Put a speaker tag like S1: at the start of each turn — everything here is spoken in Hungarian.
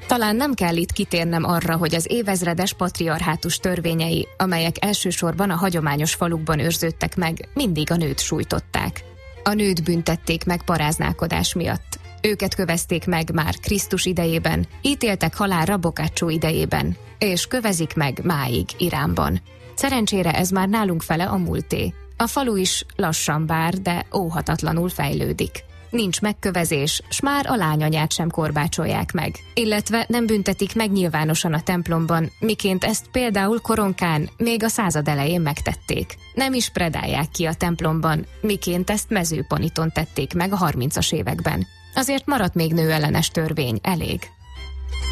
S1: Talán nem kell itt kitérnem arra, hogy az évezredes patriarhátus törvényei, amelyek elsősorban a hagyományos falukban őrződtek meg, mindig a nőt sújtották. A nőt büntették meg paráználkodás miatt. Őket kövezték meg már Krisztus idejében, ítéltek halálra Boccaccio idejében, és kövezik meg máig Iránban. Szerencsére ez már nálunk fele a múlté. A falu is lassan bár, de óhatatlanul fejlődik. Nincs megkövezés, s már a lányanyát sem korbácsolják meg. Illetve nem büntetik meg nyilvánosan a templomban, miként ezt például Koronkán még a század elején megtették. Nem is predálják ki a templomban, miként ezt Mezőpaniton tették meg a 30-as években. Azért maradt még nőellenes törvény, elég.